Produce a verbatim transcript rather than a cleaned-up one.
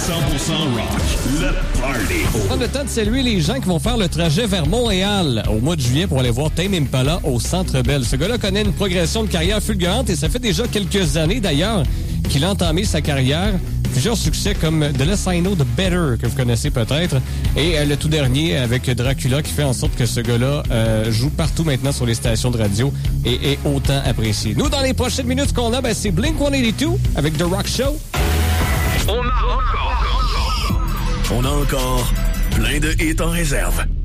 cent pour cent rock, le party. On prend le temps de saluer les gens qui vont faire le trajet vers Montréal au mois de juillet pour aller voir Tame Impala au Centre Bell. Ce gars-là connaît une progression de carrière fulgurante et ça fait déjà quelques années d'ailleurs qu'il a entamé sa carrière. Plusieurs succès comme The Less I Know, The Better, que vous connaissez peut-être, et euh, le tout dernier avec Dracula qui fait en sorte que ce gars-là euh, joue partout maintenant sur les stations de radio et est autant apprécié. Nous, dans les prochaines minutes, ce qu'on a, ben, c'est Blink cent quatre-vingt-deux avec The Rock Show. On a encore, on a encore plein de hits en réserve.